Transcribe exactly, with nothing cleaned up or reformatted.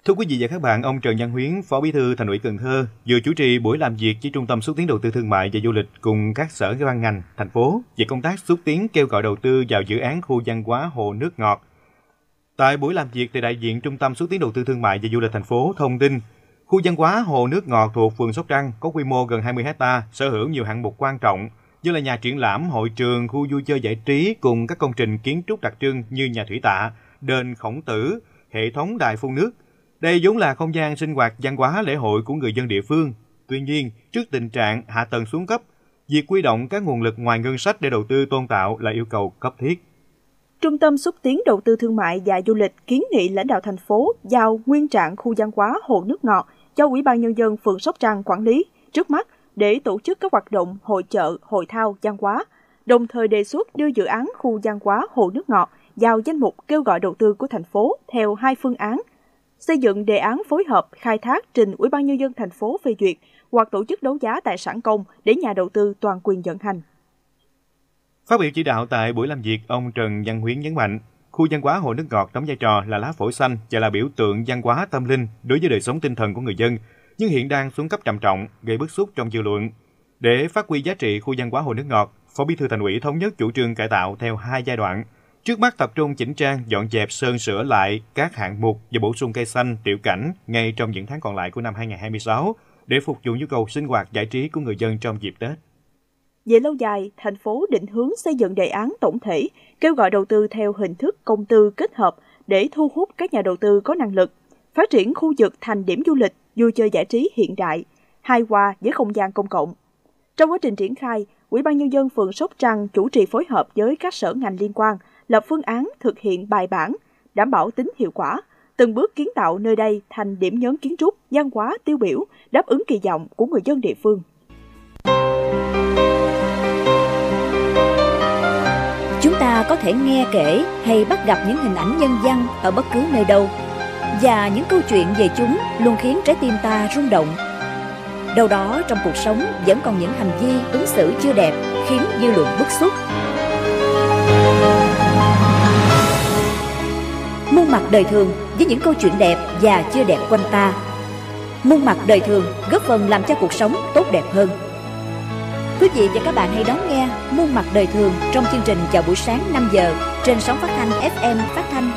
Thưa quý vị và các bạn, ông Trần Văn Huyến, Phó Bí thư Thành ủy Cần Thơ vừa chủ trì buổi làm việc với Trung tâm xúc tiến đầu tư thương mại và du lịch cùng các sở ban ngành thành phố về công tác xúc tiến kêu gọi đầu tư vào dự án khu văn hóa hồ nước ngọt. Tại buổi làm việc, thì đại diện Trung tâm xúc tiến đầu tư thương mại và du lịch thành phố thông tin, khu văn hóa hồ nước ngọt thuộc phường Sóc Trăng có quy mô gần hai mươi héc ta, sở hữu nhiều hạng mục quan trọng như là nhà triển lãm, hội trường, khu vui chơi giải trí cùng các công trình kiến trúc đặc trưng như nhà thủy tạ, đền Khổng Tử, hệ thống đài phun nước. Đây vốn là không gian sinh hoạt văn hóa lễ hội của người dân địa phương. Tuy nhiên, trước tình trạng hạ tầng xuống cấp, việc huy động các nguồn lực ngoài ngân sách để đầu tư tôn tạo là yêu cầu cấp thiết. Trung tâm xúc tiến đầu tư thương mại và du lịch kiến nghị lãnh đạo thành phố giao nguyên trạng khu văn hóa hồ nước ngọt cho Ủy ban Nhân dân phường Sóc Trăng quản lý trước mắt để tổ chức các hoạt động hội chợ, hội thao văn hóa, đồng thời đề xuất đưa dự án khu văn hóa hồ nước ngọt vào danh mục kêu gọi đầu tư của thành phố theo hai phương án: xây dựng đề án phối hợp khai thác trình Ủy ban Nhân dân thành phố phê duyệt hoặc tổ chức đấu giá tài sản công để nhà đầu tư toàn quyền vận hành. Phát biểu chỉ đạo tại buổi làm việc, ông Trần Văn Huyến nhấn mạnh, khu văn hóa hồ nước ngọt đóng vai trò là lá phổi xanh và là biểu tượng văn hóa tâm linh đối với đời sống tinh thần của người dân, nhưng hiện đang xuống cấp trầm trọng, gây bức xúc trong dư luận. Để phát huy giá trị khu văn hóa hồ nước ngọt, Phó Bí thư Thành ủy thống nhất chủ trương cải tạo theo hai giai đoạn. Trước mắt tập trung chỉnh trang, dọn dẹp, sơn sửa lại các hạng mục và bổ sung cây xanh, tiểu cảnh ngay trong những tháng còn lại của năm hai không hai sáu để phục vụ nhu cầu sinh hoạt giải trí của người dân trong dịp Tết. Về lâu dài, thành phố định hướng xây dựng đề án tổng thể, kêu gọi đầu tư theo hình thức công tư kết hợp để thu hút các nhà đầu tư có năng lực, phát triển khu vực thành điểm du lịch, vui chơi giải trí hiện đại, hài hòa với không gian công cộng. Trong quá trình triển khai, Ủy ban Nhân dân phường Sóc Trăng chủ trì phối hợp với các sở ngành liên quan, lập phương án thực hiện bài bản, đảm bảo tính hiệu quả, từng bước kiến tạo nơi đây thành điểm nhấn kiến trúc, văn hóa tiêu biểu, đáp ứng kỳ vọng của người dân địa phương. Chúng ta có thể nghe kể hay bắt gặp những hình ảnh nhân văn ở bất cứ nơi đâu, và những câu chuyện về chúng luôn khiến trái tim ta rung động. Đâu đó trong cuộc sống vẫn còn những hành vi ứng xử chưa đẹp khiến dư luận bức xúc. Muôn mặt đời thường với những câu chuyện đẹp và chưa đẹp quanh ta. Muôn mặt đời thường góp phần làm cho cuộc sống tốt đẹp hơn. Quý vị và các bạn hãy đón nghe Muôn mặt đời thường trong chương trình Chào buổi sáng năm giờ trên sóng phát thanh ép em phát thanh